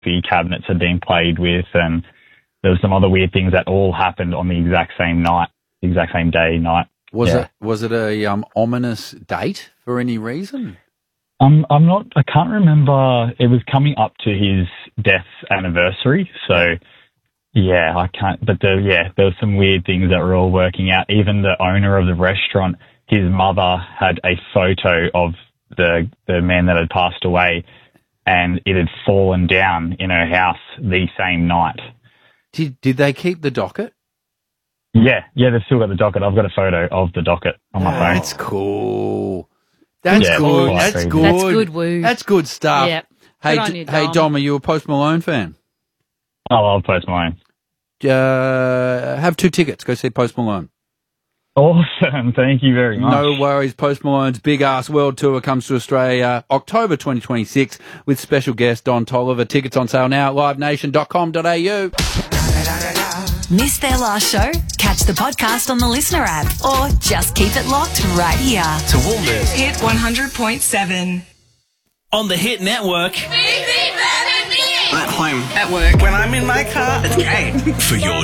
the cabinets had been played with, and there were some other weird things that all happened on the exact same night, the exact same day, night. Was it a ominous date for any reason? I can't remember. It was coming up to his death anniversary, so yeah, I can't. But there was some weird things that were all working out. Even the owner of the restaurant, his mother had a photo of the man that had passed away, and it had fallen down in her house the same night. Did they keep the docket? Yeah, they've still got the docket. I've got a photo of the docket on my phone. That's cool. That's good. That's crazy. good. That's good, Woo. That's good stuff. Yep. Hey, Good on you, hey, Dom. Dom, are you a Post Malone fan? Oh, I'll post mine. Have 2 tickets. Go see Post Malone. Awesome. Thank you very much. No worries. Post Malone's Big Ass World Tour comes to Australia October 2026 with special guest Don Tolliver. Tickets on sale now at livenation.com.au. Missed their last show? Catch the podcast on the Listener app or just keep it locked right here. To Woolworths. Hit 100.7. On the Hit Network. At home. At work. When I'm in my car, it's great. For your